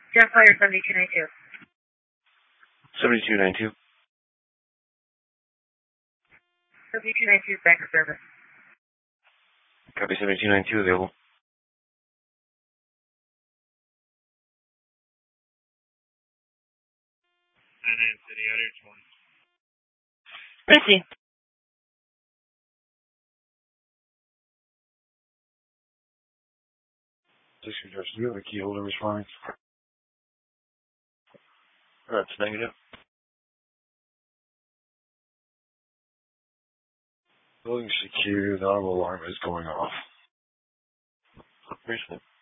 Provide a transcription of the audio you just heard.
Jetfire 7292. 7292. 7292 back service. Copy 7292 available. City, Others 1. Missy. Do you have a key holder responding? That's negative. Building secure, the auto alarm is going off. Recently.